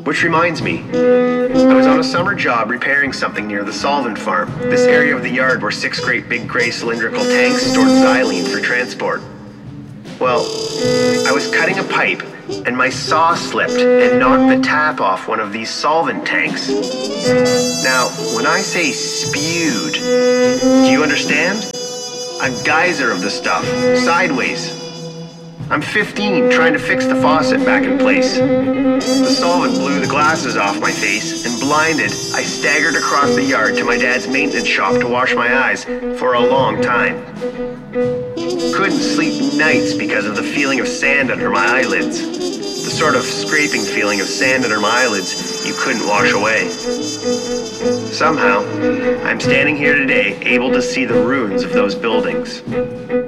Which reminds me, I was on a summer job repairing something near the solvent farm, this area of the yard where 6 great big gray cylindrical tanks stored xylene for transport. Well, I was cutting a pipe, and my saw slipped and knocked the tap off one of these solvent tanks. Now, when I say spewed, do you understand? A geyser of the stuff, sideways. I'm 15, trying to fix the faucet back in place. The solvent blew the glasses off my face, and blinded, I staggered across the yard to my dad's maintenance shop to wash my eyes for a long time. Couldn't sleep nights because of the feeling of sand under my eyelids. The sort of scraping feeling of sand under my eyelids you couldn't wash away. Somehow, I'm standing here today able to see the ruins of those buildings.